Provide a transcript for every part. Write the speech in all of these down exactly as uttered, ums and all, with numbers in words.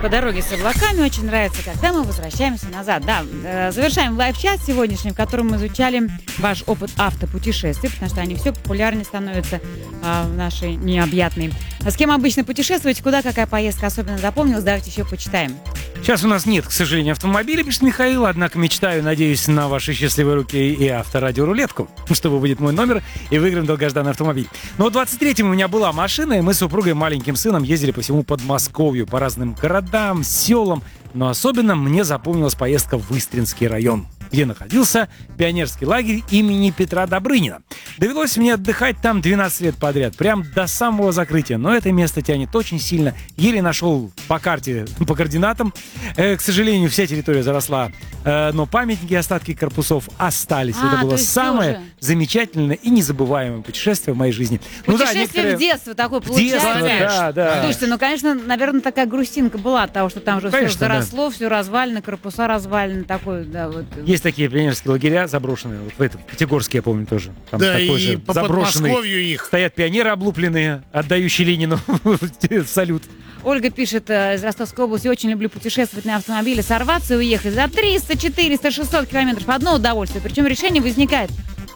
по дороге с облаками. Очень нравится, когда мы возвращаемся назад. Да, завершаем лайв-чат сегодняшний, в котором мы изучали ваш опыт автопутешествий, потому что они все популярнее становятся а, в нашей необъятной. А с кем обычно путешествуете, куда какая поездка особенно запомнилась, давайте еще почитаем. Сейчас у нас нет, к сожалению, автомобиля, пишет Михаил, однако мечтаю, надеюсь, на ваши счастливые руки и авторадиорулетку, чтобы будет мой номер и выиграем долгожданный автомобиль. Но в двадцать третьем у меня была машина, и мы с супругой и маленьким сыном ездили по всему Подмосковью, по разным городам, селам, но особенно мне запомнилась поездка в Истринский район, где находился пионерский лагерь имени Петра Добрынина. Довелось мне отдыхать там двенадцать лет подряд, прям до самого закрытия, но это место тянет очень сильно. Еле нашел по карте, по координатам. Э, к сожалению, вся территория заросла, э, но памятники, остатки корпусов остались. А, это было самое тоже замечательное и незабываемое путешествие в моей жизни. Путешествие ну, да, некоторые... в детство такое в детство, получается. да, да. Слушайте, ну, конечно, наверное, такая грустинка была от того, что там уже Конечно, все заросло, да. Все развалено, корпуса развалены, такой, да, вот. Есть такие пионерские лагеря заброшенные, вот в этом, Пятигорске, я помню, тоже. Там да, такой и же по заброшенный. Подмосковью их. Стоят пионеры облупленные, отдающие Ленину салют. Ольга пишет э, из Ростовской области: очень люблю путешествовать на автомобиле, сорваться и уехать за триста, четыреста, шестьсот километров. Одно удовольствие. Причем решение возникает: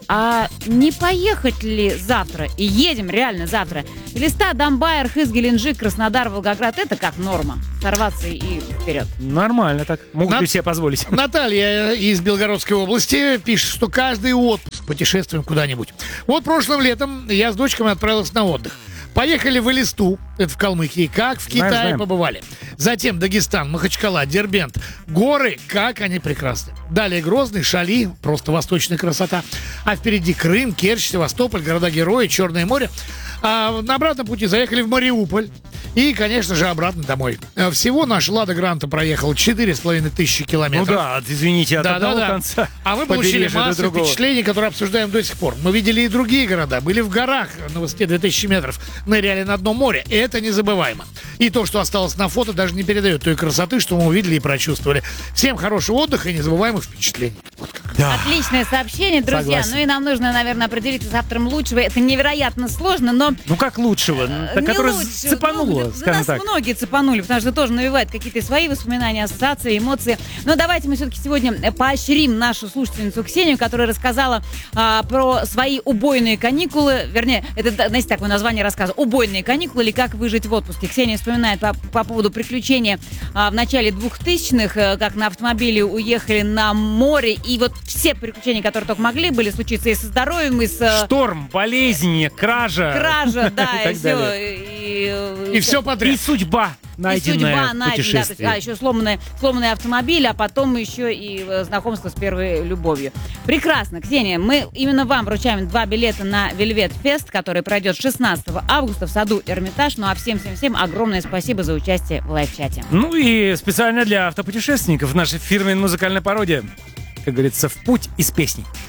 а не поехать ли завтра? И едем реально завтра. Листа, Домбай, Архыз, Геленджик, Краснодар, Волгоград. Это как норма. Сорваться и вперед. Нормально так. Могут Нат... ли себе позволить? Наталья из Белгородской области пишет, что каждый отпуск путешествуем куда-нибудь. Вот прошлым летом я с дочками отправилась на отдых. Поехали в Элисту, это в Калмыкии, как в Китае знаем, знаем. побывали. Затем Дагестан, Махачкала, Дербент. Горы, как они прекрасны. Далее Грозный, Шали, просто восточная красота. А впереди Крым, Керчь, Севастополь, города-герои, Черное море. А на обратном пути заехали в Мариуполь. И, конечно же, обратно домой. Всего наш Лада Гранта проехал четыре с половиной тысячи километров. Ну да, извините, от да, одного да, да. конца. А мы получили массу впечатлений, которые обсуждаем до сих пор. Мы видели и другие города. Были в горах на высоте две тысячи метров. Ныряли на дно моря. И это незабываемо. И то, что осталось на фото, даже не передает той красоты, что мы увидели и прочувствовали. Всем хорошего отдыха и незабываемых впечатлений. Да. Отличное сообщение, друзья. Согласен. Ну и нам нужно, наверное, определиться с автором лучшего. Это невероятно сложно, но... Ну как лучшего? Не Который лучше. цепануло, Ну, скажем нас так. многие цепанули, потому что тоже навевает какие-то свои воспоминания, ассоциации, эмоции. Но давайте мы все-таки сегодня поощрим нашу слушательницу Ксению, которая рассказала а, про свои убойные каникулы. Вернее, это, знаете, такое название рассказа. Убойные каникулы или как выжить в отпуске. Ксения вспоминает по, по поводу приключения а, в начале двухтысячных, а, как на автомобиле уехали на море. И вот все приключения, которые только могли, были случиться и со здоровьем, и с... Шторм, болезни, кража. Кража, да, и, и все. И, и все подряд. И судьба, найденная и судьба в найдена, путешествии. да, а еще сломанный, сломанный автомобиль, а потом еще и знакомство с первой любовью. Прекрасно, Ксения, мы именно вам вручаем два билета на Velvet Fest, который пройдет шестнадцатого августа в саду Эрмитаж. Ну а всем-всем-всем огромное спасибо за участие в лайв-чате. Ну и специально для автопутешественников наша фирменная музыкальная пародия. Как говорится, в путь из песней.